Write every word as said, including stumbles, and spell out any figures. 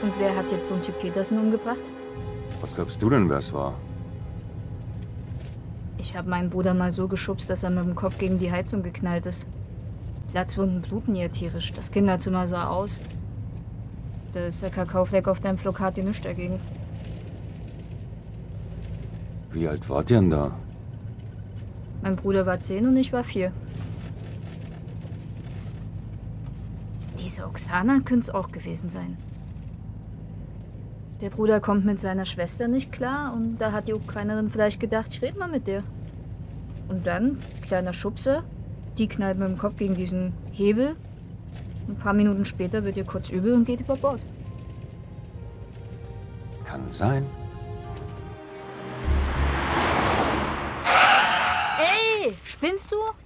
Und wer hat jetzt so einen Typ Petersen umgebracht? Was glaubst du denn, wer es war? Ich habe meinen Bruder mal so geschubst, dass er mit dem Kopf gegen die Heizung geknallt ist. Platzwunden bluten hier tierisch. Das Kinderzimmer sah aus. Da ist der Kakaofleck auf deinem Flokat dir nichts dagegen. Wie alt wart ihr denn da? Mein Bruder war zehn und ich war vier. Diese Oksana könnte es auch gewesen sein. Der Bruder kommt mit seiner Schwester nicht klar und da hat die Ukrainerin vielleicht gedacht, ich rede mal mit der. Und dann, kleiner Schubser, die knallt mit dem Kopf gegen diesen Hebel. Ein paar Minuten später wird ihr kurz übel und geht über Bord. Kann sein. Ey, spinnst du?